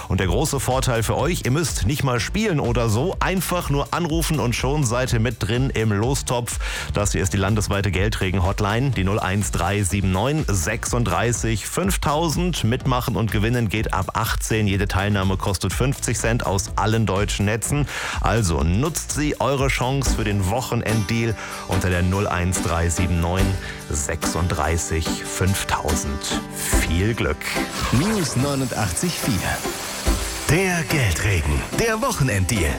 Und der große Vorteil für euch, ihr müsst nicht mal spielen oder so, einfach nur anrufen und schon seid ihr mit drin im Lostopf. Das hier ist die landesweite Geldregen-Hotline, die 01379 36 5000. Mitmachen und gewinnen geht ab 18. Jede Teilnahme kostet 50 Cent aus allen deutschen Netzen. Also nutzt sie, eure Chance für den Wochenenddeal unter der 01379 36 5000. Viel Glück. News 89.4. Der Geldregen, der Wochenenddeal.